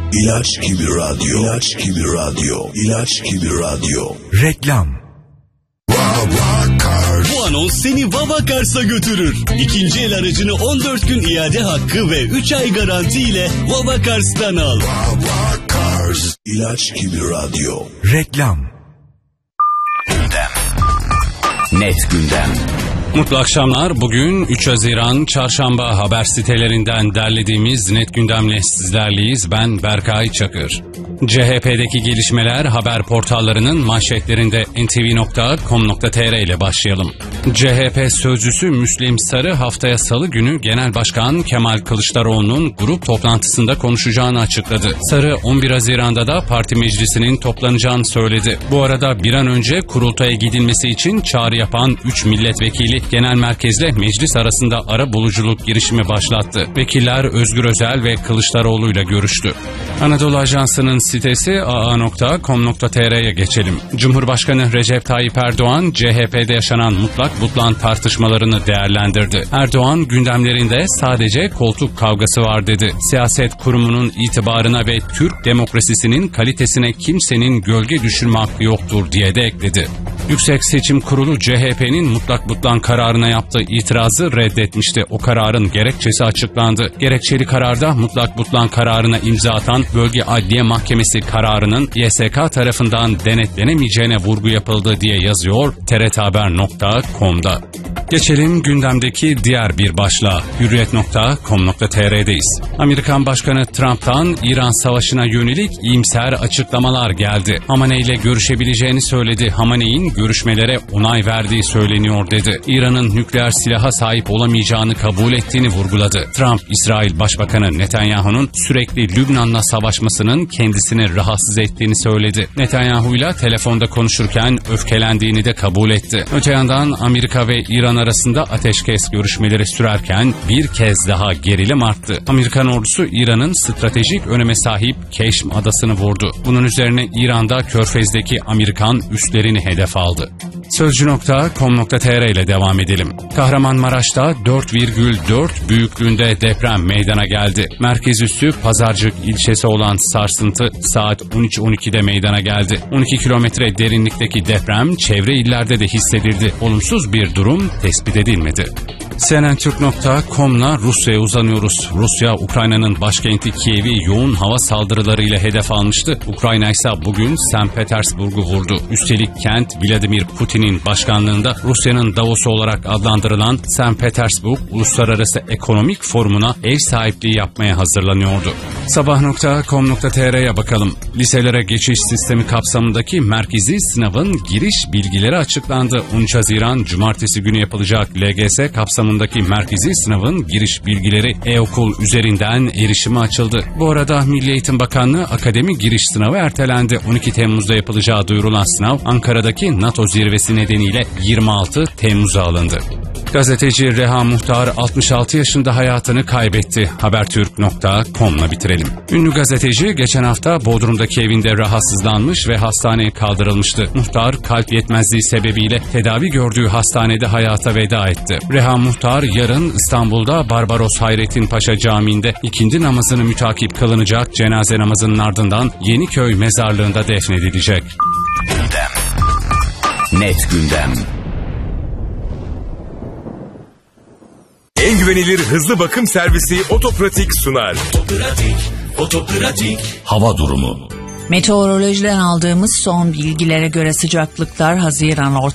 İlaç gibi radyo, ilaç gibi radyo, ilaç gibi radyo. Reklam. Bu anons seni Vavakars'a götürür. İkinci el aracını 14 gün iade hakkı ve 3 ay garanti ile Vavakars'tan al. Vavakars, ilaç gibi radyo. Reklam. Gündem. Net gündem. Mutlu akşamlar. Bugün 3 Haziran Çarşamba haber sitelerinden derlediğimiz Net Gündem'le sizlerleyiz. Ben Berkay Çakır. CHP'deki gelişmeler haber portallarının manşetlerinde ntv.com.tr ile başlayalım. CHP sözcüsü Müslim Sarı haftaya Salı günü Genel Başkan Kemal Kılıçdaroğlu'nun grup toplantısında konuşacağını açıkladı. Sarı 11 Haziran'da da parti meclisinin toplanacağını söyledi. Bu arada bir an önce kurultaya gidilmesi için çağrı yapan 3 milletvekili genel merkezle meclis arasında ara buluculuk girişimi başlattı. Vekiller Özgür Özel ve Kılıçdaroğlu ile görüştü. Anadolu Ajansı'nın sitesi aa.com.tr'ye geçelim. Cumhurbaşkanı Recep Tayyip Erdoğan, CHP'de yaşanan mutlak butlan tartışmalarını değerlendirdi. Erdoğan, gündemlerinde sadece koltuk kavgası var dedi. Siyaset kurumunun itibarına ve Türk demokrasisinin kalitesine kimsenin gölge düşürme hakkı yoktur diye de ekledi. Yüksek Seçim Kurulu CHP'nin mutlak butlan kararına yaptığı itirazı reddetmişti. O kararın gerekçesi açıklandı. Gerekçeli kararda mutlak butlan kararına imza atan Bölge Adliye Mahkemesi kararının YSK tarafından denetlenemeyeceğine vurgu yapıldı diye yazıyor TRThaber.com'da. Geçelim gündemdeki diğer bir başlığa. Hürriyet.com.tr'deyiz. Amerikan Başkanı Trump'tan İran Savaşı'na yönelik iyimser açıklamalar geldi. Hamaney ile görüşebileceğini söyledi. Haney'in görüşmelere onay verdiği söyleniyor dedi. İran'ın nükleer silaha sahip olamayacağını kabul ettiğini vurguladı. Trump, İsrail Başbakanı Netanyahu'nun sürekli Lübnan'la savaşmasının kendisini rahatsız ettiğini söyledi. Netanyahu'yla telefonda konuşurken öfkelendiğini de kabul etti. Öte yandan Amerika ve İran arasında ateşkes görüşmeleri sürerken bir kez daha gerilim arttı. Amerikan ordusu İran'ın stratejik öneme sahip Keşm adasını vurdu. Bunun üzerine İran'da Körfez'deki Amerikan üslerini hedef aldı. Sözcü.com.tr ile devam edelim. Kahramanmaraş'ta 4,4 büyüklüğünde deprem meydana geldi. Merkez üssü Pazarcık ilçesi olan sarsıntı saat 13.12'de meydana geldi. 12 kilometre derinlikteki deprem çevre illerde de hissedildi. Olumsuz bir durum tespit edilmedi. CNNTürk.com'la Rusya'ya uzanıyoruz. Rusya, Ukrayna'nın başkenti Kiev'i yoğun hava saldırılarıyla hedef almıştı. Ukrayna ise bugün St. Petersburg'u vurdu. Üstelik kent Vladimir Putin'in başkanlığında Rusya'nın Davos'u olarak adlandırılan St. Petersburg Uluslararası Ekonomik Forumu'na ev sahipliği yapmaya hazırlanıyordu. Sabah.com.tr'ye bakalım. Liselere geçiş sistemi kapsamındaki merkezi sınavın giriş bilgileri açıklandı. 13 Haziran Cumartesi günü yapılacak LGS kapsamındaki merkezi sınavın giriş bilgileri e-okul üzerinden erişime açıldı. Bu arada Milli Eğitim Bakanlığı akademi giriş sınavı ertelendi. 12 Temmuz'da yapılacağı duyurulan sınav Ankara'daki NATO zirvesi nedeniyle 26 Temmuz'a alındı. Gazeteci Reha Muhtar 66 yaşında hayatını kaybetti. Habertürk.com'la bitirelim. Ünlü gazeteci geçen hafta Bodrum'daki evinde rahatsızlanmış ve hastaneye kaldırılmıştı. Muhtar kalp yetmezliği sebebiyle tedavi gördüğü hastanede hayata veda etti. Reha Muhtar yarın İstanbul'da Barbaros Hayrettin Paşa Camii'nde ikindi namazını mütakip kılınacak cenaze namazının ardından Yeniköy mezarlığında defnedilecek. Gündem. Net gündem. En güvenilir hızlı bakım servisi Otopratik sunar. Otopratik. Hava durumu. Meteorolojiden aldığımız son bilgilere göre sıcaklıklar Haziran ortalarında